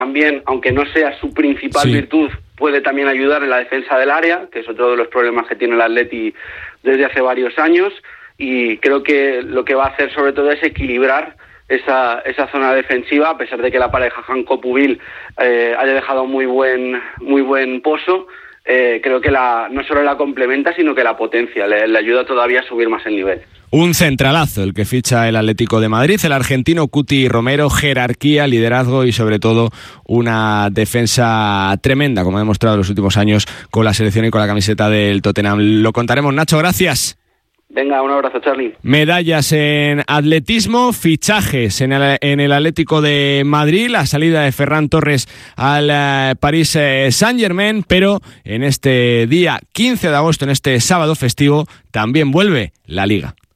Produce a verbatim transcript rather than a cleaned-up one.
también, aunque no sea su principal sí. virtud, puede también ayudar en la defensa del área, que es otro de los problemas que tiene el Atleti desde hace varios años, y creo que lo que va a hacer sobre todo es equilibrar esa esa zona defensiva, a pesar de que la pareja Jankó-Pubil eh, haya dejado muy buen muy buen pozo. Eh, creo que la no solo la complementa, sino que la potencia, le, le ayuda todavía a subir más el nivel. Un centralazo el que ficha el Atlético de Madrid, el argentino Cuti Romero, jerarquía, liderazgo y sobre todo una defensa tremenda, como ha demostrado en los últimos años con la selección y con la camiseta del Tottenham. Lo contaremos, Nacho, gracias. Venga, un abrazo, Charly. Medallas en atletismo, fichajes en el, en el Atlético de Madrid, la salida de Ferran Torres al uh, Paris Saint-Germain, pero en este día quince de agosto, en este sábado festivo, también vuelve la Liga.